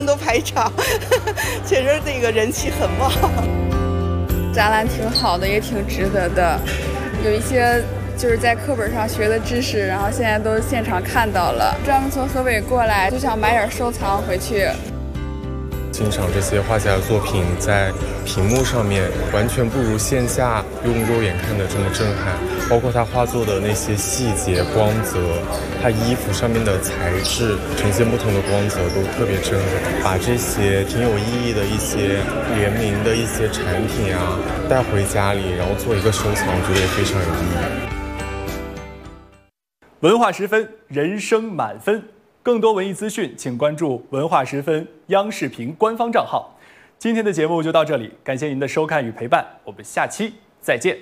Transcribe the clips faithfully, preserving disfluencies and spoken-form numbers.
都排场，确实这个人气很旺。 展览挺好的，也挺值得的，有一些就是在课本上学的知识，然后现在都现场看到了。专门从河北过来，就想买点收藏回去。 欣赏这些画家的作品，在屏幕上面完全不如线下用肉眼看的这么震撼。包括他画作的那些细节、光泽，他衣服上面的材质呈现不同的光泽，都特别震撼。把这些挺有意义的一些联名的一些产品啊，带回家里，然后做一个收藏，我觉得也非常有意义。 文化十分，人生满分。更多文艺资讯，请关注文化十分央视频官方账号。今天的节目就到这里，感谢您的收看与陪伴，我们下期再见。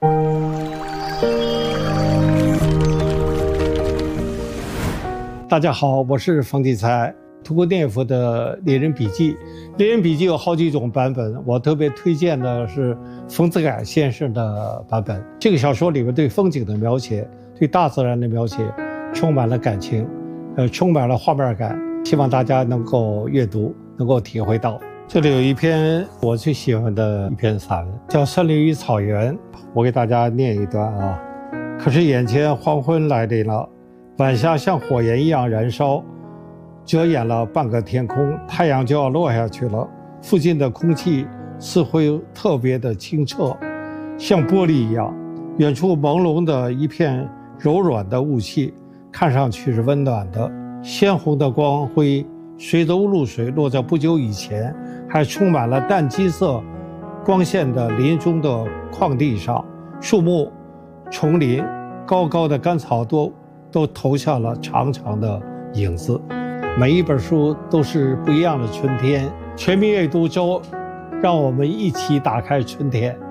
大家好，我是冯骥才。图库涅夫的《猎人笔记》，《猎人笔记》有好几种版本，我特别推荐的是冯子凯先生的版本。这个小说里面对风景的描写，对大自然的描写，充满了感情。呃，充满了画面感，希望大家能够阅读，能够体会到。这里有一篇我最喜欢的一篇散文，叫《森林与草原》，我给大家念一段啊。可是眼前黄昏来临了，晚霞像火焰一样燃烧，遮掩了半个天空，太阳就要落下去了。附近的空气似乎特别的清澈，像玻璃一样。远处朦胧的一片柔软的雾气，看上去是温暖的，鲜红的光辉随着露水落在不久以前还充满了淡金色光线的林中的旷地上，树木、丛林、高高的干草都都投下了长长的影子。每一本书都是不一样的春天。全民阅读周，让我们一起打开春天。